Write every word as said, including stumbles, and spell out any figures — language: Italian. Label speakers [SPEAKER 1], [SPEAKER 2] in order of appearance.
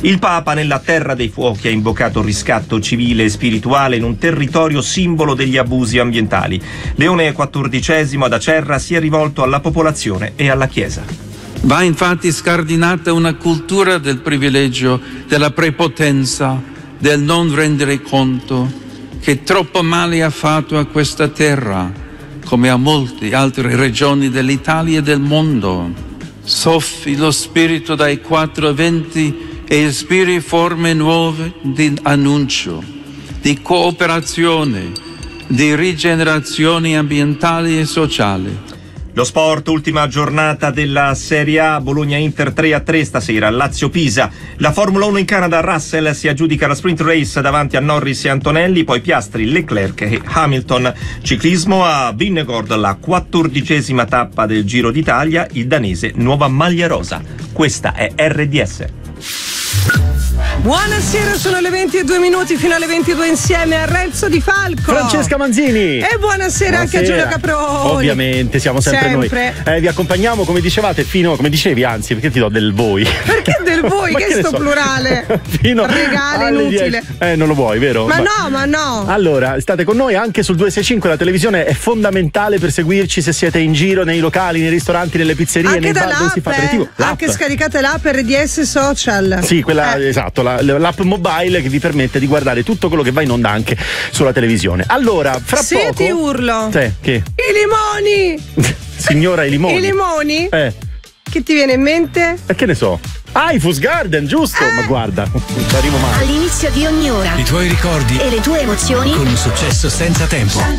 [SPEAKER 1] Il Papa nella Terra dei Fuochi ha invocato riscatto civile e spirituale in un territorio simbolo degli abusi ambientali. Leone quattordicesimo ad Acerra si è rivolto alla popolazione e alla Chiesa.
[SPEAKER 2] Va infatti scardinata una cultura del privilegio, della prepotenza, del non rendere conto, che troppo male ha fatto a questa terra, come a molte altre regioni dell'Italia e del mondo. Soffi lo spirito dai quattro venti e ispiri forme nuove di annuncio, di cooperazione, di rigenerazione ambientale e sociale.
[SPEAKER 1] Lo sport, ultima giornata della Serie A, Bologna-Inter tre a tre stasera, Lazio-Pisa. La Formula uno in Canada, Russell si aggiudica la sprint race davanti a Norris e Antonelli, poi Piastri, Leclerc e Hamilton. Ciclismo a Vinnegord, la quattordicesima tappa del Giro d'Italia, il danese nuova maglia rosa. Questa è R D S.
[SPEAKER 3] Buonasera, sono le venti e due minuti fino alle ventidue insieme a Renzo Di Falco,
[SPEAKER 4] Francesca Manzini
[SPEAKER 3] e buonasera, buonasera. anche a Giulio Caproni.
[SPEAKER 4] Ovviamente siamo sempre,
[SPEAKER 3] sempre.
[SPEAKER 4] noi. Eh, vi accompagniamo come dicevate fino, come dicevi anzi, perché ti do del voi.
[SPEAKER 3] Perché del voi? che, che sto so? plurale?
[SPEAKER 4] Fino
[SPEAKER 3] regale inutile.
[SPEAKER 4] dieci. Eh, non lo vuoi, vero?
[SPEAKER 3] Ma, ma no, ma no.
[SPEAKER 4] Allora, state con noi anche sul due sei cinque, la televisione è fondamentale per seguirci se siete in giro nei locali, nei ristoranti, nelle pizzerie,
[SPEAKER 3] anche
[SPEAKER 4] nei bar dove si fa aperitivo.
[SPEAKER 3] Eh. Anche scaricate l'app R D S Social.
[SPEAKER 4] Sì, quella
[SPEAKER 3] eh.
[SPEAKER 4] esatto, la, l'app mobile che vi permette di guardare tutto quello che va in onda anche sulla televisione. Allora, fra
[SPEAKER 3] sì,
[SPEAKER 4] poco
[SPEAKER 3] ti urlo.
[SPEAKER 4] Te, che?
[SPEAKER 3] I limoni.
[SPEAKER 4] Signora, i limoni.
[SPEAKER 3] I limoni?
[SPEAKER 4] Eh.
[SPEAKER 3] Che ti viene in mente?
[SPEAKER 4] E che ne so? Ah, i Fus Garden, giusto? Eh. Ma guarda, non ci arrivo mai.
[SPEAKER 5] All'inizio di ogni ora
[SPEAKER 6] i tuoi ricordi
[SPEAKER 5] e le tue emozioni
[SPEAKER 6] con un successo senza tempo.